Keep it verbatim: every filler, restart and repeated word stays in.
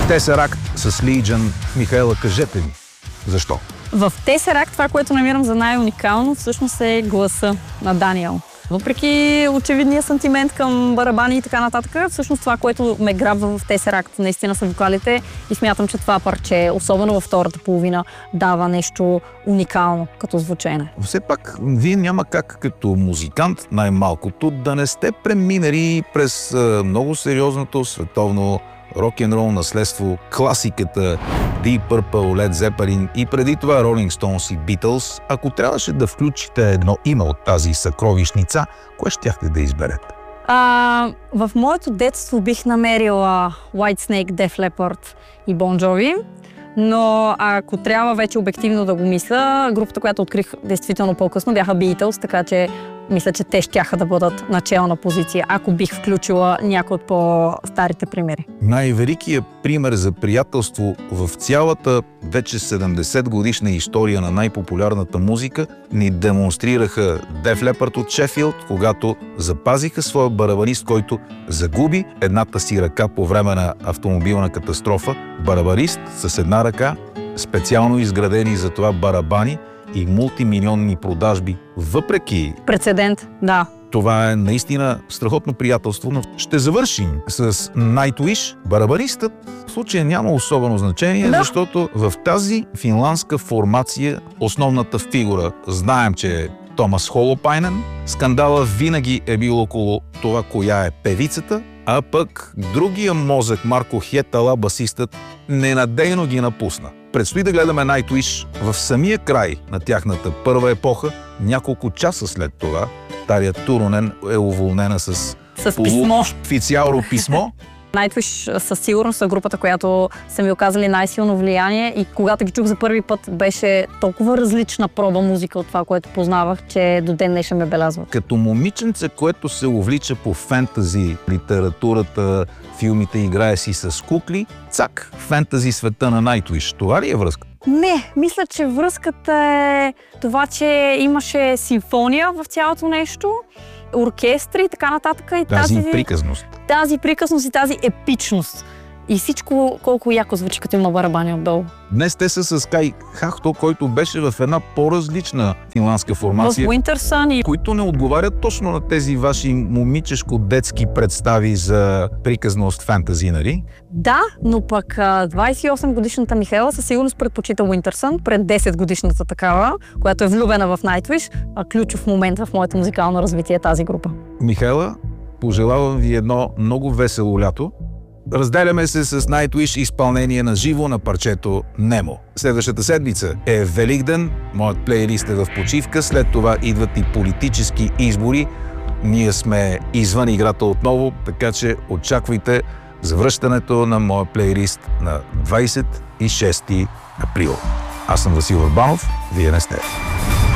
Tesseract с Legion. Михаела, кажете ми, защо? В Tesseract това, което намирам за най-уникално, всъщност е гласа на Даниел. Въпреки очевидния сантимент към барабани и така нататък, всъщност това, което ме грабва в Tesseract, наистина са вокалите и смятам, че това парче, особено във втората половина, дава нещо уникално като звучене. Все пак, вие няма как като музикант, най-малкото, да не сте преминали през много сериозното световно рок-н-рол наследство, класиката Deep Purple, Led Zeppelin и преди това Rolling Stones и Beatles. Ако трябваше да включите едно име от тази съкровищница, кое щяхте да изберете? А, в моето детство бих намерила Whitesnake, Def Leppard и Bon Jovi, но ако трябва вече обективно да го мисля, групата, която открих действително по-късно, бяха Beatles, така че мисля, че те щяха да бъдат начална позиция, ако бих включила някой от по-старите примери. Най-великият пример за приятелство в цялата вече седемдесет годишна история на най-популярната музика ни демонстрираха Def Leppard от Шефилд, когато запазиха своя барабанист, който загуби едната си ръка по време на автомобилна катастрофа. Барабанист с една ръка, специално изградени за това барабани и мултимилионни продажби, въпреки... Прецедент, да. Това е наистина страхотно приятелство, но ще завършим с Nightwish. Барабанистът в случая няма особено значение, да. Защото в тази финландска формация основната фигура, знаем, че е Томас Холопайнен. Скандала винаги е бил около това, коя е певицата, а пък другия мозък, Марко Хетала, басистът, ненадейно ги напусна. Предстои да гледаме Nightwish в самия край на тяхната първа епоха. Няколко часа след това Таря Туронен е уволнена с, с писмо. Официално писмо. Nightwish със сигурност са групата, която са ми оказали най-силно влияние и когато ги чух за първи път, беше толкова различна проба музика от това, което познавах, че до ден днешен ме белязва. Като момиченце, което се увлича по фентази, литературата, филмите, играе си с кукли, цак, фентази света на Nightwish. Това ли е връзка? Не, мисля, че връзката е това, че имаше симфония в цялото нещо, оркестри и така нататък. И тази, тази приказност. Тази приказност и тази епичност. И всичко колко яко звучи, като има барабани отдолу. Днес те са с Кай Хахто, който беше в една по-различна финландска формация. В Winter Sun и... които не отговарят точно на тези ваши момичешко-детски представи за приказност фентази, нали? Да, но пък двадесет и осем годишната Михаела със сигурност предпочита Winter Sun пред десет годишната такава, която е влюбена в Nightwish, а ключов момент в моето музикално развитие е тази група. Михаела, пожелавам ви едно много весело лято. Разделяме се с Nightwish изпълнение на живо на парчето Немо. Следващата седмица е Великден, моят плейлист е в почивка, след това идват и политически избори. Ние сме извън играта отново, така че очаквайте завръщането на моя плейлист на двадесет и шести април. Аз съм Васил Върбанов, вие не сте.